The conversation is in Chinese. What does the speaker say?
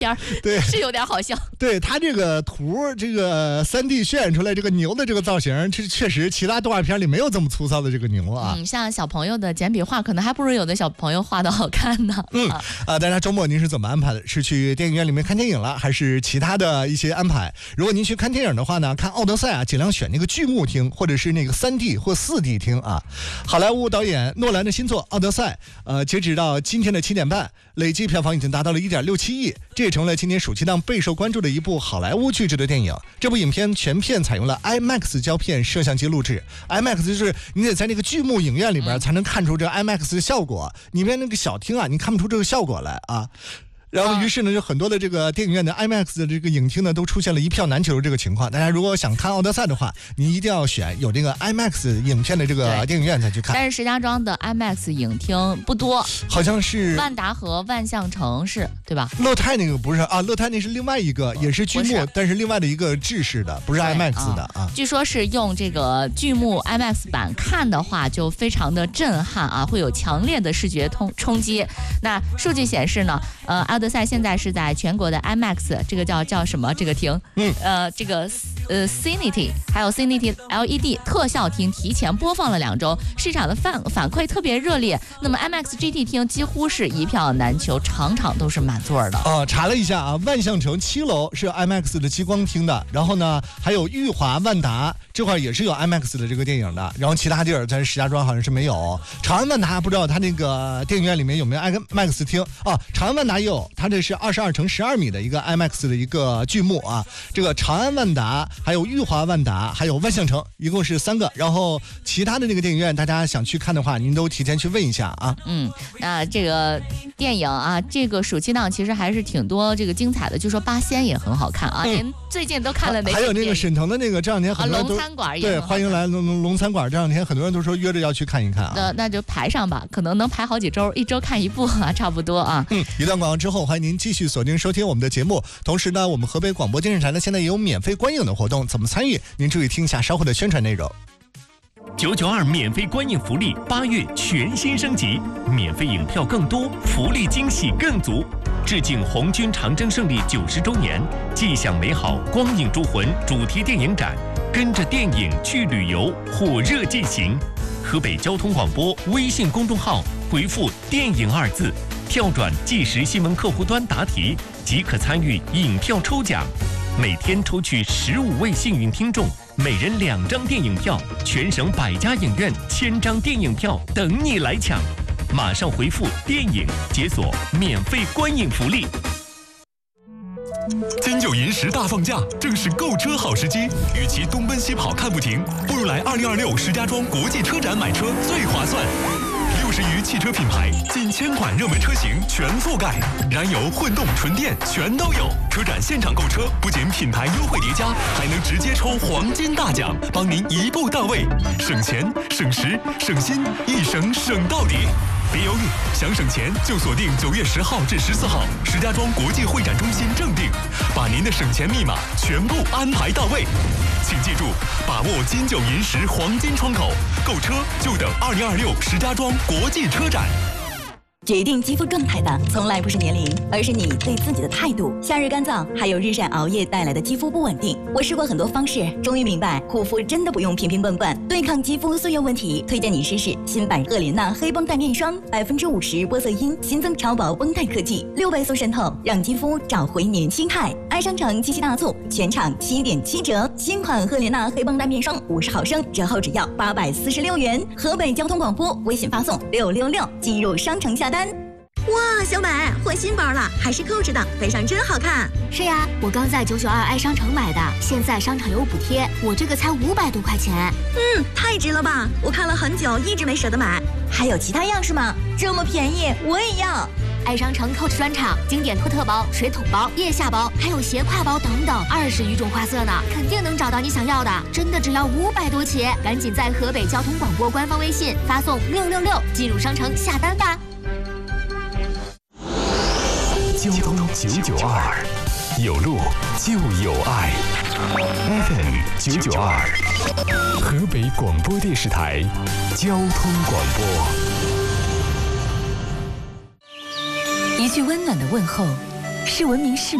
对， 是有点好笑。 对他这个图，这个3D 渲染出来这个牛的这个造型，这确实其他动画片里没有这么粗糙的这个牛啊。 像小朋友的简笔画，可能还不如有的小朋友画的好看呢。 大家周末您是怎么安排的？是去电影院里面看电影了，还是其他的一些安排？如果您去看电影的话呢，看奥德赛啊，尽量选那个剧目厅，或者是那个3D 或4D 厅啊。好莱坞导演诺兰的新作《奥德赛》，截止到今天的7点半，累计票房已经达到了1.67亿，这也成了今年暑期档备受关注的一部好莱坞巨制的电影。这部影片全片采用了 IMAX 胶片摄像机录制 ，IMAX 就是你得在那个剧目影院里边才能看出这 IMAX 的效果，里面那个小厅啊，你看不出这个效果来啊。然后，于是呢，就很多的这个电影院的 IMAX 的这个影厅呢，都出现了一票难求的这个情况。大家如果想看奥德赛的话，你一定要选有这个 IMAX 影片的这个电影院才去看。 但是石家庄的 IMAX 影厅不多， 好像是万达和万象城市，对吧？ 乐泰那个不是啊，乐泰那是另外一个，也是剧目，但是另外的一个制式的，不是 IMAX 的啊。 据说是用这个剧目 IMAX 版看的话，就非常的震撼啊，会有强烈的视觉冲击。那数据显示呢，奥德赛现在是在全国的 IMAX 这个叫什么这个厅，这个Cinity 还有 Cinity LED 特效厅提前播放了2周，市场的反馈特别热烈。那么 IMAX GT 厅几乎是一票难求，场场都是满座的。 查了一下啊，万象城7楼是 IMAX 的激光厅的，然后呢还有裕华万达这块也是有 IMAX 的这个电影的，然后其他地儿在石家庄好像是没有。长安万达不知道它那个电影院里面有没有 IMAX 厅啊？长安万达也有，它这是22×12米的一个 IMAX 的一个剧目啊。这个长安万达还有裕华万达还有万象城一共是3个，然后其他的那个电影院大家想去看的话，您都提前去问一下啊。 那这个电影啊，这个暑期档其实还是挺多这个精彩的，据说八仙也很好看啊。您最近都看了哪些？ 还有那个沈腾的那个，这两天很多人都龙餐馆也对，欢迎来龙餐馆，这两天很多人都说约着要去看一看啊。 那就排上吧，可能能排好几周，一周看一部啊，差不多啊。 一段广告之后，欢迎您继续锁定收听我们的节目。同时呢，我们河北广播电视台呢现在也有免费观影的活动，怎么参与？您注意听一下稍后的宣传内容。 992免费观影福利8月全新升级，免费影票更多，福利惊喜更足。致敬红军长征胜利90周年，既享美好光影铸魂主题电影展，跟着电影去旅游，火热进行。河北交通广播微信公众号回复“电影”2字，跳转即时新闻客户端答题，即可参与影票抽奖。每天抽取15位幸运听众，每人2张电影票，全省100家影院1000张电影票等你来抢。马上回复“电影”解锁免费观影福利。 金九银十大放假，正是购车好时机。与其东奔西跑看不停，不如来2026石家庄国际车展买车最划算。60余汽车品牌，近1000款热门车型全覆盖，燃油、混动、纯电全都有。车展现场购车，不仅品牌优惠叠加，还能直接抽黄金大奖，帮您一步到位，省钱、省时、省心，一省省到底。别犹豫，想省钱就锁定9月10号至14号石家庄国际会展中心正定，把您的省钱密码全部安排到位。请记住，把握金九银十黄金窗口，购车就等2026石家庄国际车展。 决定肌肤状态的从来不是年龄，而是你对自己的态度。夏日干燥，还有日晒熬夜带来的肌肤不稳定。我试过很多方式，终于明白护肤真的不用瓶瓶罐罐。对抗肌肤岁月问题，推荐你试试新版赫莲娜黑绷带面霜，50%玻色因，新增超薄绷带科技，6倍速渗透，让肌肤找回年轻态。爱商城七夕大促，全场7.7折，新款赫莲娜黑绷带面霜50毫升，折后只要846元。河北交通广播微信发送666，进入商城下单。 哇，小美换新包了，还是扣子的，背上真好看。 是呀，我刚在992爱商城买的，现在商场有补贴，我这个才500多块钱。 太值了吧！我看了很久，一直没舍得买。 还有其他样式吗？这么便宜，我也要。 爱商城 Coach 专场，经典托特包、水桶包、腋下包，还有斜挎包等等，20余种花色呢，肯定能找到你想要的。真的只要500多起，赶紧在河北交通广播官方微信发送666，进入商城下单吧。 交通992，有路就有爱。FM 992，河北广播电视台交通广播。 一句温暖的问候， 是闻名世